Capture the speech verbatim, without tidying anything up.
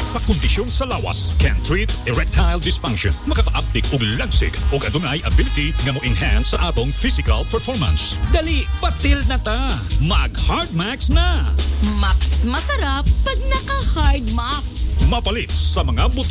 Pagkondisyon sa lawas can treat erectile dysfunction. Makaka-uptik og lagsig og adunay ability nga mo-enhance sa atong physical performance. Dali, patil na ta. Mag-Hard Max na. Max masarap pag naka-Hard Max. Mapalit sa mga buti